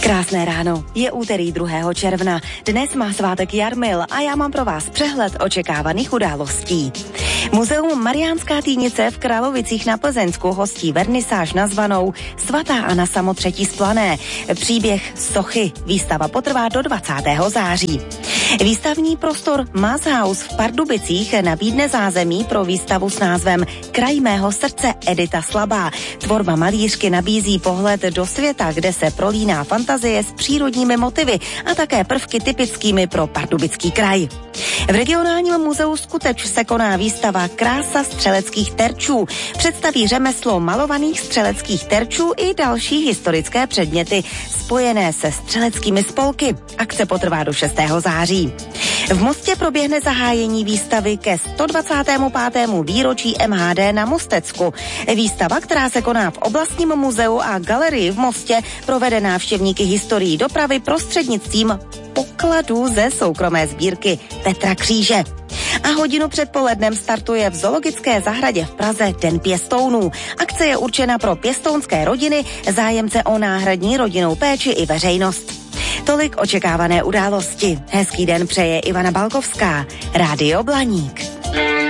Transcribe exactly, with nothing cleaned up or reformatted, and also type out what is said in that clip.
Krásné ráno, je úterý druhého června. Dnes má svátek Jarmil a já mám pro vás přehled očekávaných událostí. Muzeum Mariánská Týnice v Královicích na Plzeňsku hostí vernisáž nazvanou Svatá Anna Samotřetí z Plané. Příběh sochy. Výstava potrvá do dvacátého září. Výstavní prostor Maßhaus v Pardubicích nabídne zázemí pro výstavu s názvem Kraj mého srdce Edita Slabá. Tvorba malířky nabízí pohled do světa, kde se prolíná fantazie s přírodními motivy a také prvky typickými pro Pardubický kraj. V regionálním muzeu Skuteč se koná výstava Krása střeleckých terčů. Představí řemeslo malovaných střeleckých terčů i další historické předměty spojené se střeleckými spolky. Akce potrvá do šestého září. V Mostě proběhne zahájení výstavy ke sto dvacátému pátému výročí M H D na Mostecku. Výstava, která se koná v oblastním muzeu a galerii v Mostě, provede návštěvníky historií dopravy prostřednictvím pokladů ze soukromé sbírky Petra Kříže. A hodinu před polednem startuje v zoologické zahradě v Praze Den pěstounů. Akce je určena pro pěstounské rodiny, zájemce o náhradní rodinnou péči i veřejnost. Tolik očekávané události. Hezký den přeje Ivana Balkovská. Rádio Blaník.